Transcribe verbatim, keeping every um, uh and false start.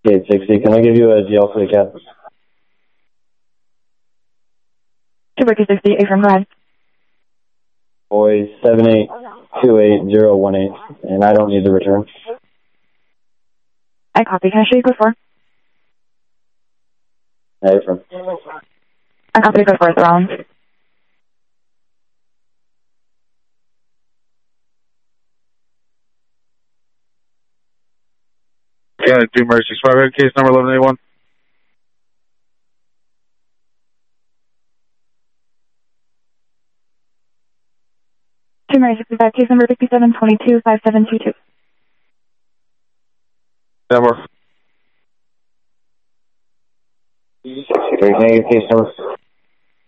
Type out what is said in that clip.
eight sixty. Can I give you a G L for the cab? Super two sixty, A from Rad. Boy, seven eight two eight zero one eight, and I don't need the return. I copy. Can I show you code four? Hey, from. I copy code four at the round. Yeah, do Mercy Spotted, case number eleven eighty-one. Two Mary sixty-five, case number fifty-seven twenty-two five seven two two. Number. sixty-three, can I get case number?